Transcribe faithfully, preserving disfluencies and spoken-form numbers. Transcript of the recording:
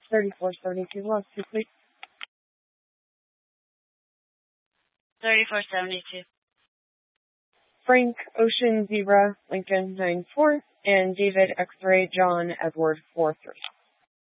thirty-four seventy-two, last two, please. thirty-four seventy-two. Frank Ocean Zebra Lincoln nine four, and David X-Ray John Edward four three.